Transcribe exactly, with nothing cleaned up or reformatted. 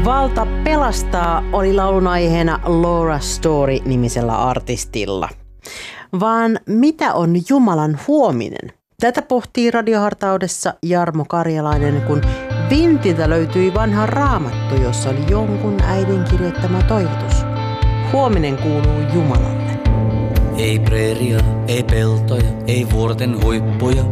Valta pelastaa oli laulun aiheena Laura Story-nimisellä artistilla. Vaan mitä on Jumalan huominen? Tätä pohtii radiohartaudessa Jarmo Karjalainen, kun vintiltä löytyi vanha raamattu, jossa oli jonkun äidin kirjoittama toivotus. Huominen kuuluu Jumalalle. Ei preeria, ei peltoja, ei vuorten huippuja,